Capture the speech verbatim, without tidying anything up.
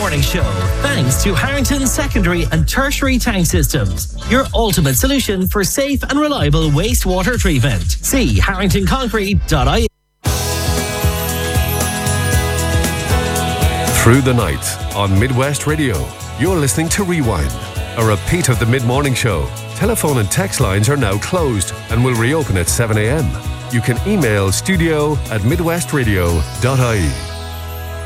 Mid-Morning Show, thanks to Harrington Secondary and Tertiary Tank Systems, your ultimate solution for safe and reliable wastewater treatment. See harrington concrete dot I E. Through the night on Midwest Radio, you're listening to Rewind, a repeat of the Mid-Morning Show. Telephone and text lines are now closed and will reopen at seven a.m. You can email studio at midwestradio dot I E.